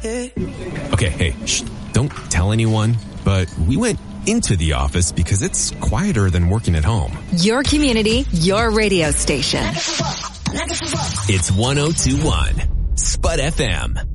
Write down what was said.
Okay, hey, shh, don't tell anyone, but we went into the office because it's quieter than working at home. Your community, your radio station. It's 102.1 Spud FM.